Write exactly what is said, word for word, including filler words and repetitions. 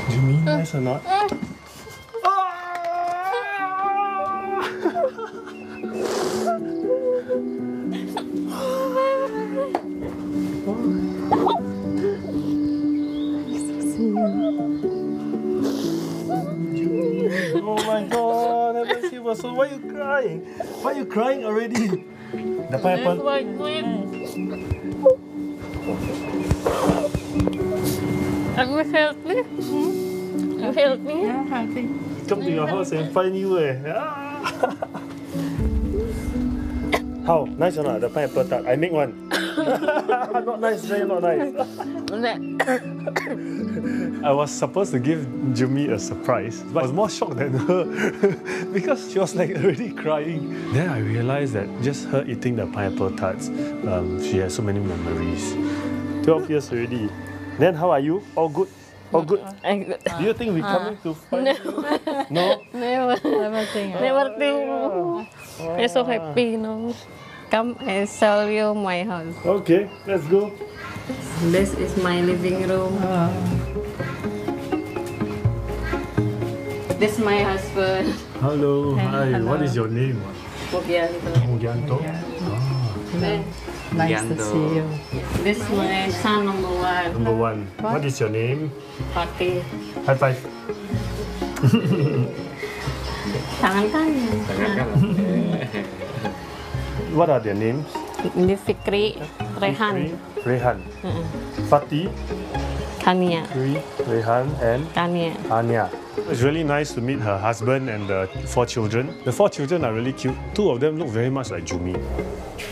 Jumi, nice or not? Oh my god, never see was so why you crying? Why you crying already? The pineapple. Aku help me. You help me. Come to your house and find you eh. Ah. How? Nice or not? The pineapple tart. I make one. Not nice, very not nice. I was supposed to give Jumi a surprise, but I was more shocked than her because she was like already crying. Then I realized that just her eating the pineapple tarts, um, she has so many memories. twelve years already. Then how are you? All good? All good? I'm good. Do you think we're coming to find No. you? No? Never. Never think. Never think. I'm so happy, no. Come and show you my house. Okay, let's go. This is my living room. This is my husband. Hello, hi. hello. What is your name? Mugianto. Mugianto. Then Nice to see you. this is my son number one. Number one. What is your name? Fatih. High five. Tangan kanan. What are their names? Ini Fikri, Rehan, Rehan. Fatih, Kania, Fikri, Rehan, and Kania. Anya. It's really nice to meet her husband and the four children. The four children are really cute. Two of them look very much like Jumi.